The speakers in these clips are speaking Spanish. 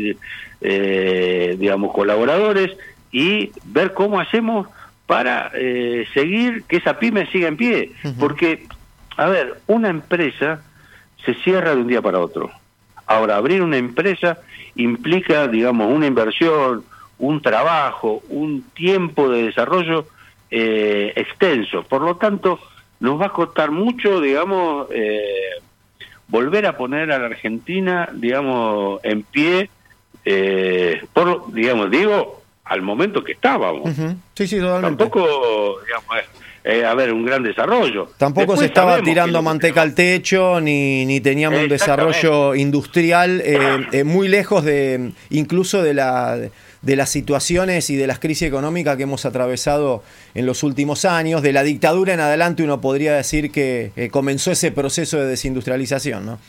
conseguir, digamos, colaboradores y ver cómo hacemos para seguir, que esa pyme siga en pie. Porque, a ver, una empresa se cierra de un día para otro. Ahora, abrir una empresa implica, digamos, una inversión, un trabajo, un tiempo de desarrollo extenso. Por lo tanto, nos va a costar mucho, digamos, volver a poner a la Argentina, digamos, en pie, digo, al momento que estábamos. Sí, totalmente. Tampoco, digamos, a ver, un gran desarrollo. Tampoco Después se estaba sabemos tirando manteca al techo, ni teníamos un desarrollo industrial muy lejos de incluso de las situaciones y de las crisis económicas que hemos atravesado en los últimos años. De la dictadura en adelante uno podría decir que comenzó ese proceso de desindustrialización, ¿no?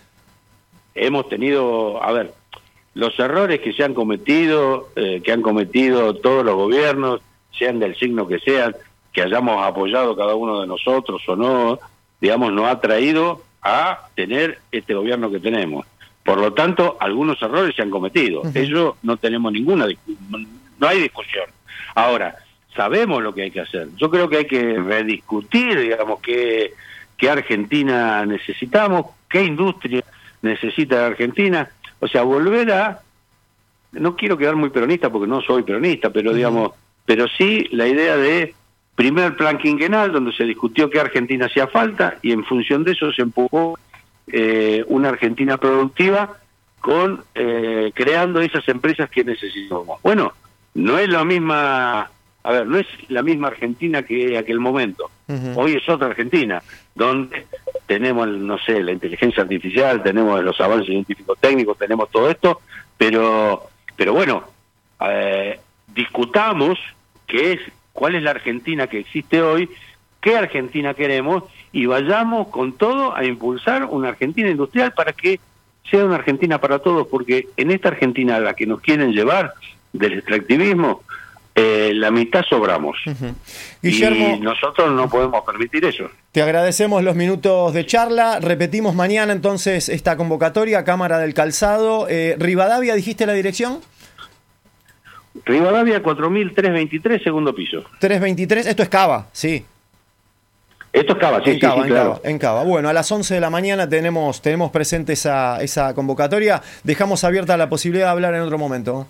Hemos tenido, a ver, los errores que se han cometido, que han cometido todos los gobiernos, sean del signo que sean, que hayamos apoyado cada uno de nosotros o no, digamos, nos ha traído a tener este gobierno que tenemos. Por lo tanto, algunos errores se han cometido. Eso no tenemos no hay discusión. Ahora, sabemos lo que hay que hacer. Yo creo que hay que rediscutir, digamos, qué Argentina necesitamos, qué industria necesita la Argentina. O sea, volver a... No quiero quedar muy peronista porque no soy peronista, pero digamos, pero sí la idea de primer plan quinquenal donde se discutió qué Argentina hacía falta y en función de eso se empujó una Argentina productiva con creando esas empresas que necesitamos. Bueno, no es la misma, no es la misma Argentina que aquel momento. Hoy es otra Argentina, donde tenemos, no sé, la inteligencia artificial, tenemos los avances científicos técnicos, tenemos todo esto, pero bueno, discutamos cuál es la Argentina que existe hoy, qué Argentina queremos, y vayamos con todo a impulsar una Argentina industrial para que sea una Argentina para todos, porque en esta Argentina a la que nos quieren llevar del extractivismo, la mitad sobramos. Guillermo, y nosotros no podemos permitir eso. Te agradecemos los minutos de charla. Repetimos mañana entonces esta convocatoria, Cámara del Calzado. Rivadavia, ¿dijiste la dirección? Rivadavia 4323, segundo piso. 323, esto es Cava, sí. Esto es Cava, sí, claro. En Cava. Bueno, a las 11 de la mañana tenemos presente esa convocatoria. Dejamos abierta la posibilidad de hablar en otro momento.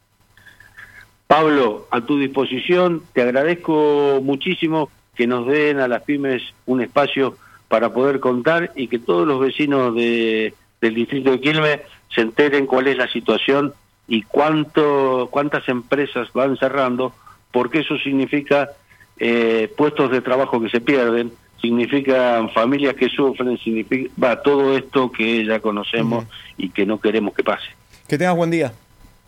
Pablo, a tu disposición, te agradezco muchísimo que nos den a las pymes un espacio para poder contar y que todos los vecinos del distrito de Quilmes se enteren cuál es la situación y cuántas empresas van cerrando, porque eso significa puestos de trabajo que se pierden, significa familias que sufren, significa todo esto que ya conocemos y que no queremos que pase. Que tengas buen día.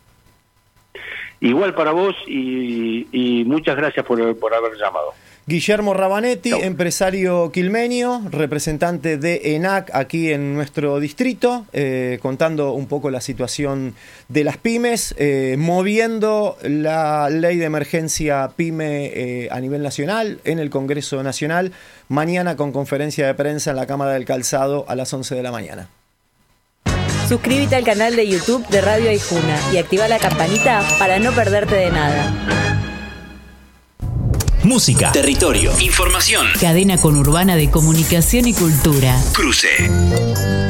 Igual para vos y muchas gracias por haber llamado. Guillermo Rabanetti, empresario quilmenio, representante de ENAC aquí en nuestro distrito, contando un poco la situación de las pymes, moviendo la ley de emergencia PYME a nivel nacional en el Congreso Nacional, mañana con conferencia de prensa en la Cámara del Calzado a las 11 de la mañana. Suscríbete al canal de YouTube de Radio Aijuna y activa la campanita para no perderte de nada. Música, territorio, información. Cadena conurbana de comunicación y cultura. Cruce.